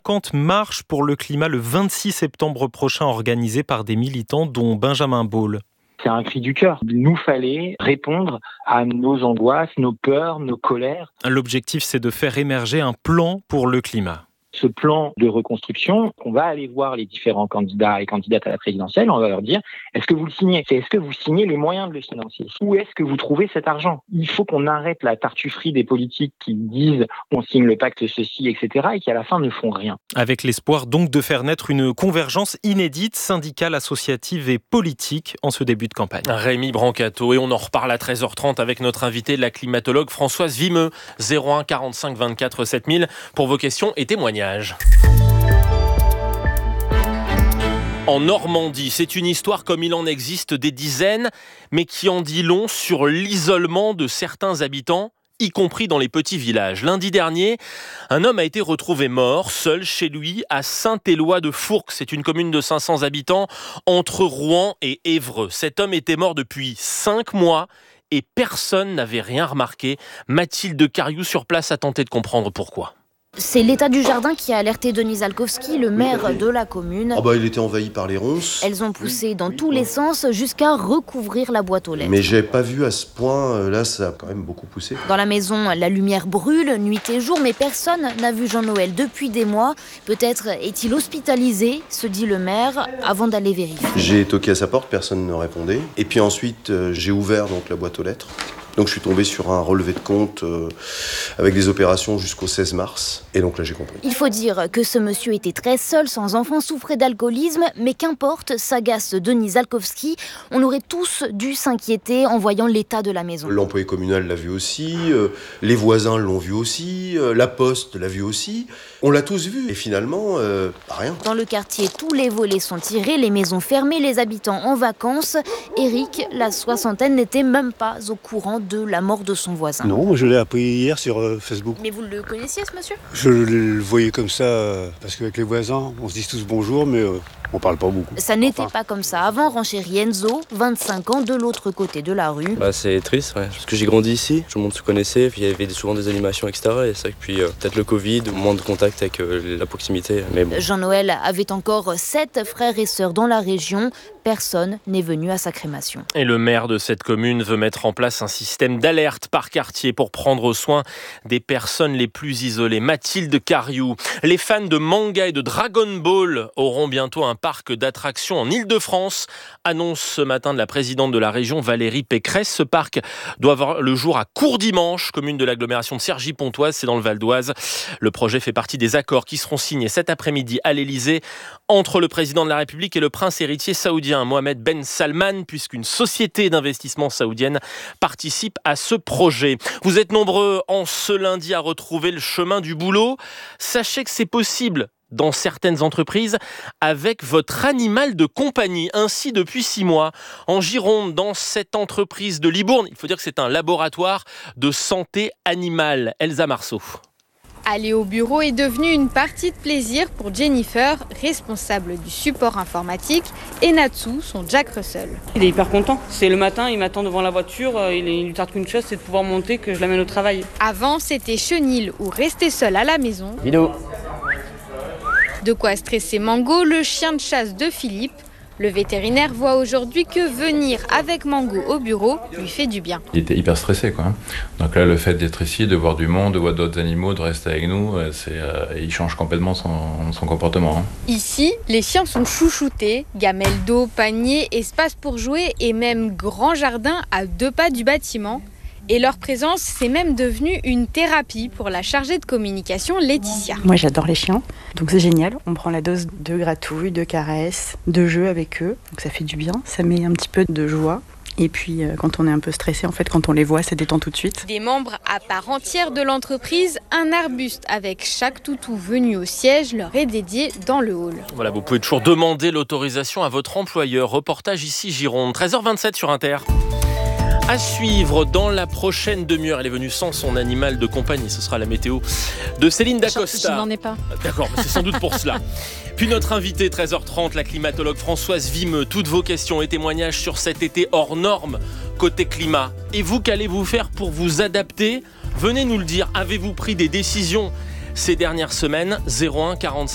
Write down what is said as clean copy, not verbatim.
50 marches pour le climat le 26 septembre prochain organisées par des militants dont Benjamin Baule. C'est un cri du cœur. Il nous fallait répondre à nos angoisses, nos peurs, nos colères. L'objectif, c'est de faire émerger un plan pour le climat. Ce plan de reconstruction, on va aller voir les différents candidats et candidates à la présidentielle, on va leur dire, est-ce que vous le signez ? Est-ce que vous signez les moyens de le financer ? Où est-ce que vous trouvez cet argent ? Il faut qu'on arrête la tartufferie des politiques qui disent on signe le pacte ceci, etc. et qui à la fin ne font rien. Avec l'espoir donc de faire naître une convergence inédite, syndicale, associative et politique en ce début de campagne. Rémi Brancato, et on en reparle à 13h30 avec notre invitée, la climatologue Françoise Vimeux, 01 45 24 7000 pour vos questions et témoignages. En Normandie, c'est une histoire comme il en existe des dizaines, mais qui en dit long sur l'isolement de certains habitants, y compris dans les petits villages. Lundi dernier, un homme a été retrouvé mort, seul chez lui, à Saint-Éloi-de-Fourques. C'est une commune de 500 habitants, entre Rouen et Évreux. Cet homme était mort depuis 5 mois et personne n'avait rien remarqué. Mathilde Cariou, sur place, a tenté de comprendre pourquoi. C'est l'état du jardin qui a alerté Denis Zalkowski, le maire de la commune. Il était envahi par les ronces. Elles ont poussé dans tous les sens jusqu'à recouvrir la boîte aux lettres. Mais j'ai pas vu à ce point, là ça a quand même beaucoup poussé. Dans la maison, la lumière brûle nuit et jour, mais personne n'a vu Jean-Noël depuis des mois. Peut-être est-il hospitalisé, se dit le maire, avant d'aller vérifier. J'ai toqué à sa porte, personne ne répondait. Et puis ensuite, j'ai ouvert donc la boîte aux lettres. Donc je suis tombé sur un relevé de compte avec des opérations jusqu'au 16 mars. Et donc là j'ai compris. Il faut dire que ce monsieur était très seul, sans enfant, souffrait d'alcoolisme. Mais qu'importe, s'agace Denis Zalkowski. On aurait tous dû s'inquiéter en voyant l'état de la maison. L'employé communal l'a vu aussi, les voisins l'ont vu aussi, la poste l'a vu aussi. On l'a tous vu et finalement, rien. Dans le quartier, tous les volets sont tirés, les maisons fermées, les habitants en vacances. Eric, la soixantaine, n'était même pas au courant de la mort de son voisin. Non, je l'ai appris hier sur Facebook. Mais vous le connaissiez, ce monsieur ? Je le voyais comme ça, parce qu'avec les voisins, on se dit tous bonjour, mais on parle pas beaucoup. Ça n'était pas comme ça avant, renchérit Enzo, 25 ans, de l'autre côté de la rue. C'est triste, ouais. Parce que j'ai grandi ici, tout le monde se connaissait, puis il y avait souvent des animations, etc. Et c'est vrai que puis peut-être le Covid, moins de contact avec la proximité, mais bon. Jean-Noël avait encore 7 frères et sœurs dans la région. Personne n'est venu à sa crémation. Et le maire de cette commune veut mettre en place un système d'alerte par quartier pour prendre soin des personnes les plus isolées. Mathilde Cariou. Les fans de manga et de Dragon Ball auront bientôt un parc d'attractions en Île-de-France, annonce ce matin de la présidente de la région Valérie Pécresse. Ce parc doit voir le jour à Courdimanche, commune de l'agglomération de Cergy-Pontoise, c'est dans le Val d'Oise. Le projet fait partie des accords qui seront signés cet après-midi à l'Élysée entre le président de la République et le prince héritier saoudien Mohamed Ben Salman, puisqu'une société d'investissement saoudienne participe à ce projet. Vous êtes nombreux en ce lundi à retrouver le chemin du boulot. Sachez que c'est possible dans certaines entreprises avec votre animal de compagnie. Ainsi, depuis 6 mois, en Gironde, dans cette entreprise de Libourne, il faut dire que c'est un laboratoire de santé animale. Elsa Marceau. Aller au bureau est devenu une partie de plaisir pour Jennifer, responsable du support informatique, et Natsu, son Jack Russell. Il est hyper content. C'est le matin, il m'attend devant la voiture, il lui tarde qu'une chose, c'est de pouvoir monter, que je l'amène au travail. Avant, c'était chenil ou rester seul à la maison. Vidéo. De quoi stresser Mango, le chien de chasse de Philippe. Le vétérinaire voit aujourd'hui que venir avec Mango au bureau lui fait du bien. Il était hyper stressé, quoi. Donc là, le fait d'être ici, de voir du monde, de voir d'autres animaux, de rester avec nous, il change complètement son comportement. Ici, les chiens sont chouchoutés. Gamelles d'eau, paniers, espace pour jouer et même grand jardin à 2 pas du bâtiment. Et leur présence, c'est même devenu une thérapie pour la chargée de communication Laetitia. Moi, j'adore les chiens, donc c'est génial. On prend la dose de gratouille, de caresses, de jeux avec eux. Donc ça fait du bien, ça met un petit peu de joie. Et puis, quand on est un peu stressé, en fait, quand on les voit, ça détend tout de suite. Des membres à part entière de l'entreprise, un arbuste avec chaque toutou venu au siège leur est dédié dans le hall. Voilà, vous pouvez toujours demander l'autorisation à votre employeur. Reportage ici Gironde, 13h27 sur Inter. À suivre dans la prochaine demi-heure. Elle est venue sans son animal de compagnie. Ce sera la météo de Céline Dacosta. Je n'en ai pas. D'accord, c'est sans doute pour cela. Puis notre invitée, 13h30, la climatologue Françoise Vimeux. Toutes vos questions et témoignages sur cet été hors norme côté climat. Et vous, qu'allez-vous faire pour vous adapter ? Venez nous le dire. Avez-vous pris des décisions ces dernières semaines ? 01 45